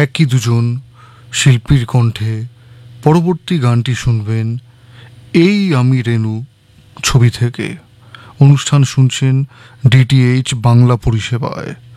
একই দুজন শিল্পীর কণ্ঠে পরবর্তী গানটি শুনবেন এই আমি রেনু ছবি থেকে। অনুষ্ঠান শুনছেন ডিটিএইচ বাংলা পরিষেবায়।